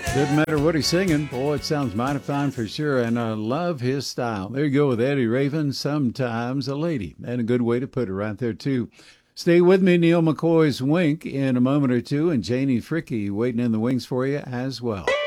Doesn't matter what he's singing. Boy, it sounds mighty fine for sure, and I love his style. There you go with Eddie Raven, Sometimes a Lady. And a good way to put it right there, too. Stay with me, Neil McCoy's Wink, in a moment or two, and Janie Fricke waiting in the wings for you as well.